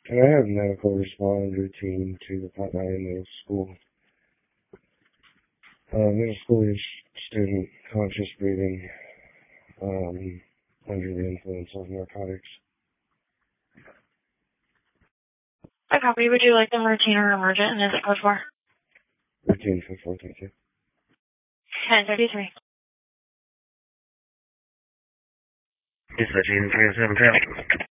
And I have medical respond routine to the Potney Middle School. Middle school age student conscious breathing under the influence of narcotics. I copy. Would you like them routine or emergent? And is it code 4? Routine for 4, thank you. 1033. This is 307